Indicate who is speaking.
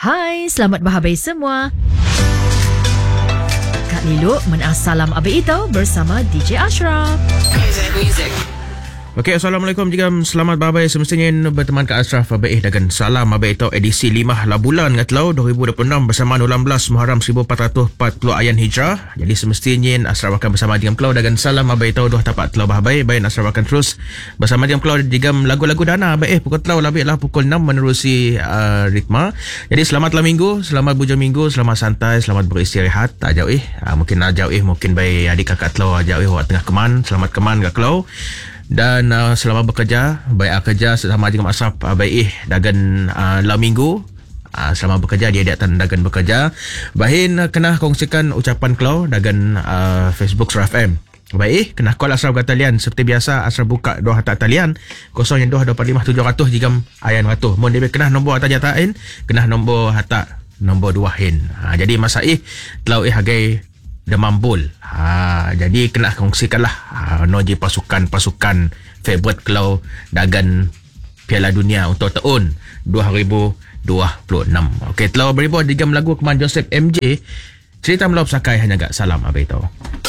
Speaker 1: Hai, selamat berhabis semua. Kak Lilo menasalam Abi Ito bersama DJ Ashraf.
Speaker 2: Music.
Speaker 3: Okey, Assalamualaikum jika selamat berhabis semestinya berteman Kak Ashraf Abai dan salam Abai Ito edisi 5 lah bulan ngatlau 2026 bersama 16 Muharram 1440 Ayan Hijrah. Jadi semestinya Ashraf akan bersama dengan Klau dan salam Abai Ito dah tapak telau berhabis. Baik Ashraf akan terus bersama dengan Klau digam lagu-lagu dana Abai pukul telau lebih lah pukul 6 menerusi ritma. Jadi selamatlah minggu, selamat bujang minggu, selamat santai, selamat beristirahat. Jauh mungkin jauh mungkin baik adik kakak telau jauh awak tengah keman, selamat keman kat Klau. Dan selama bekerja baik kerja sama dengan Ashraf baik dagan lau minggu selama bekerja dia datang dagan bekerja bahin kena kongsikan ucapan Klau dagan Facebook Surah FM. Baik kena call Ashraf kat talian seperti biasa. Ashraf buka dua hatak talian 0225 700 jigam ayan 100 mun dia kena nombor hatak jatain kena nombor hatak nombor 2 hin. Jadi masa telau hagai demambul. Jadi kena kongsikanlah noji pasukan favorite Klau dagan Piala Dunia untuk tahun 2026. Okey, telah beribu digam lagu keman Joseph MJ. Cerita melau sakai hanya gak salam Abai Tau.